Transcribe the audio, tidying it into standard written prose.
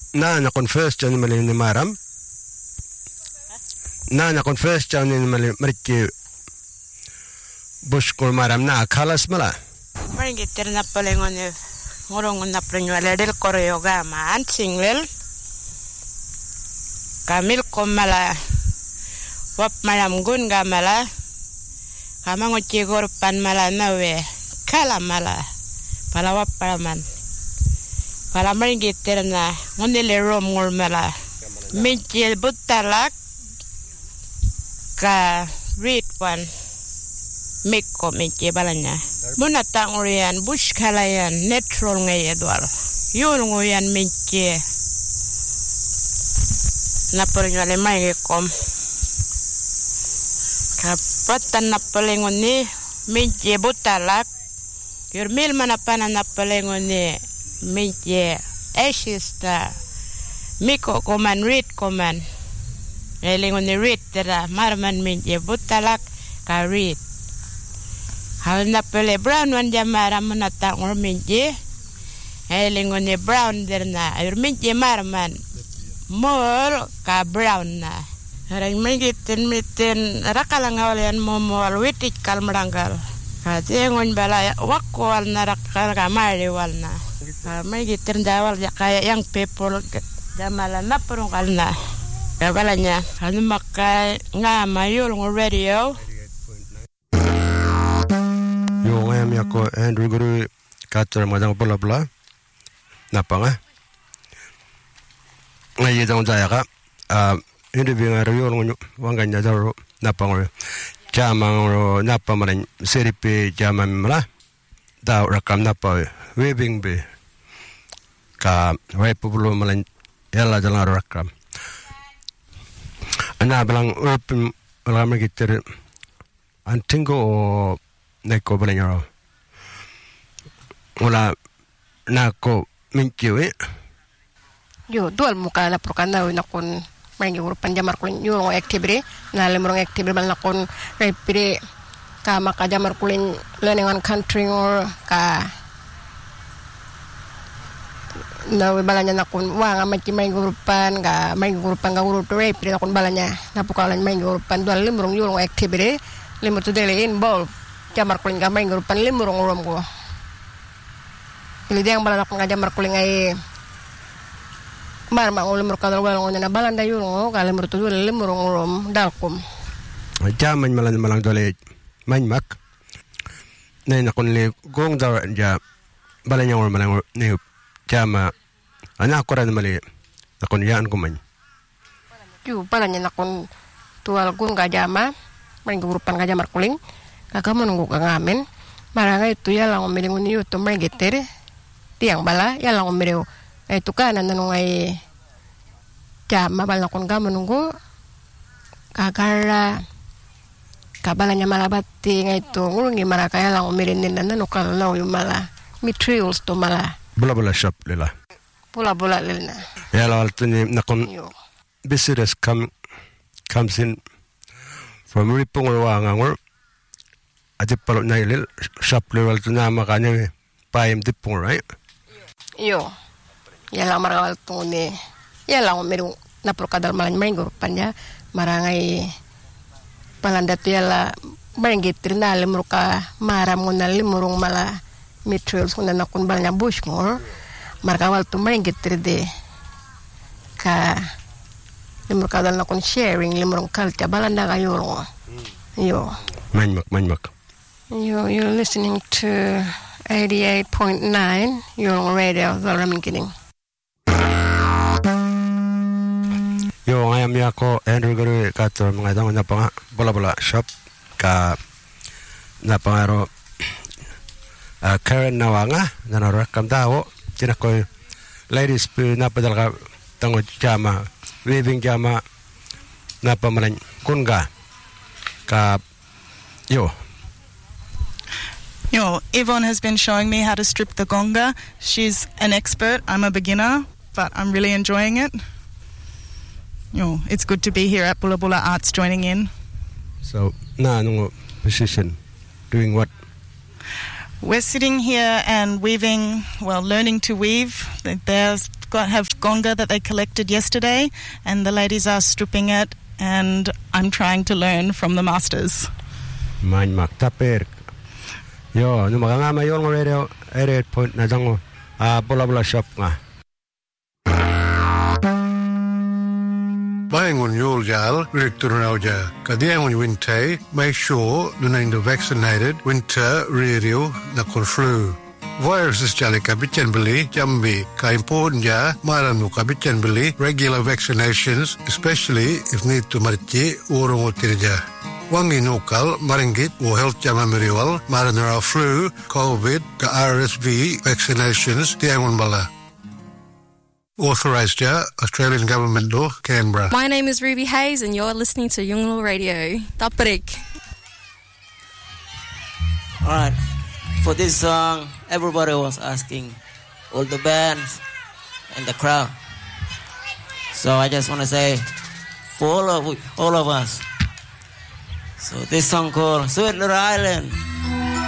na confess jan mali ni maram na confess jan ni mali mariki bush ko maram na khalas mala maringi terna palengon ngorong na prenyo aledel koryoga man singlel kamil komala wap malam gun gamala kama ngoci gorpan mala nawe kala mala pala wap paraman pala maringi terna ngonile rom ngor mala minjil butalak ka read one meko minjil balanya muna tangurian bush kalayan netrol ngaye dual yun nguyan minjil napolinyo le maringi kom kapatan napolingon ni minjil butalak yurmil manapana napolingon ni minjil esista miko koman read koman elingon ni read tera marman minjil butalak ka read hal napole brown wan jamara munata ngor minjil elingon ni brown derna yurminjil marman mol ka brown na harang mingitin miten rakalang awalian momol witik kal merangkal kajengon bala wakwal na rakal kamari walna mingitin dawal kayak yang people jamala na perungkal na kabalanya anu makai ngamayul ngor radio yo ngam yako Andrew Guru kator madang bla bla napanga ngayi dong jaya ka hindi bingar yo ngonyo wanganya jaro napangro jamang napamaran seripe jamam mala da rakam napa webing be ka republi malan yalla jalan rakam ana belang open lama gitter antingo neko belanyaro wala nako minkiwe yo dual muka na prokana na kon maringi urupan jamar kulin yo ngo activity na lemrong activity bal na kon repire ka maka jamar kulin learning on country or ka na balanya na kon wa nga machi maringi urupan ga urut repire na kon balanya na pukalan maringi urupan dual lemrong yo ngo activity lemur to dele in ball jamar kulin ga maringi urupan lemrong urom ko ili diang balana kon ga jamar kulin ai mar ma ngol mur kadal wala ngona balanda yuro kala mur tudul le mur ngorom dalkum jaman malang dole man mak nay na kun le gong da ja balanya ngol malang ne jama ana koran mali na kun yaan ko man ju balanya na kun tual gun ga jama maring grupan ga jamar kuling kaka menunggu ka ngamen maranga itu ya lang milingun yu to may getere tiang bala ya lang mireo itu kan nanungai jama bala kon ga menunggu kagara kabalanya malabati ngaitu ngulungi maraka ya lang umirin nanu kalau mala materials to mala bola shop lela bola lelna ya la altuni nakon business comes in from ripong wangangor adipalo nailil shop level tuna makanya paim dipong right yo ya lang marawal tuni ya lang umiru na prokadal malan minggu panya marangai palanda tiala maringgit trina lemruka maram ngona lemurung mala materials ngona nakun balnya bush ngor markawal tu maringgit tride ka lemruka dal nakun sharing lemurung kalta balanda kayo yo manmak you're listening to 88.9 your radio the Raminkining. Yo ngayam yako Andrew Guru kator mga dang napanga bola shop ka napangaro Karen nawanga nanarakam dawo tinakoy ladies pu napadal ka tango jama weaving jama napamalan kunga ka yo Yvonne has been showing me how to strip the gonga. She's an expert. I'm a beginner, but I'm really enjoying it. It's good to be here at Bula Bula Arts joining in. So, no position, doing what? We're sitting here and weaving, learning to weave. There's have gonga that they collected yesterday, and the ladies are stripping it, and I'm trying to learn from the masters. Man maktaper. Yo, no magama yon radio 88 na dango. Bola shop nga. Bayangon Yuljal, Victorauja, Kadiangon Winte, make sure the name the vaccinated winter radio na flu. Viruses jali kabichenbili, jambi, ka important ja, maranu kabichenbili, regular vaccinations, especially if need to marchi urungo tirja. Wangi nukal, maringit, or health jama meriwal, maranara flu, COVID, ka RSV vaccinations, diangon bala. Authorised Australian Government Law, Canberra. My name is Ruby Hayes and you're listening to Yolngu Radio. Taparik. Alright, for this song, everybody was asking, all the bands and the crowd. So I just want to say, for all of us, so this song called Sweet Little Island.